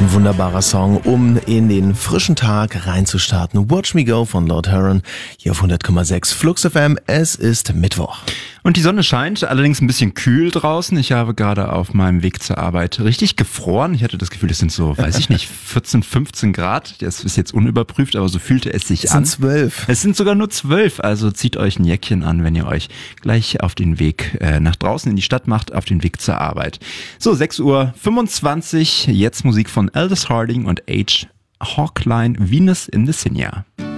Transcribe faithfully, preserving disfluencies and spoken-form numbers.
Ein wunderbarer Song, um in den frischen Tag reinzustarten. Watch Me Go von Lord Huron, hier auf hundert Komma sechs Flux F M. Es ist Mittwoch. Und die Sonne scheint, allerdings ein bisschen kühl draußen. Ich habe gerade auf meinem Weg zur Arbeit richtig gefroren. Ich hatte das Gefühl, es sind so, weiß ich nicht, vierzehn, fünfzehn Grad. Das ist jetzt unüberprüft, aber so fühlte es sich Es an. sind zwölf. Es sind sogar nur zwölf, also zieht euch ein Jäckchen an, wenn ihr euch gleich auf den Weg äh, nach draußen in die Stadt macht, auf den Weg zur Arbeit. So, sechs Uhr fünfundzwanzig, jetzt Musik von Aldous Harding und H. Hawkline, Venus in the Sinja.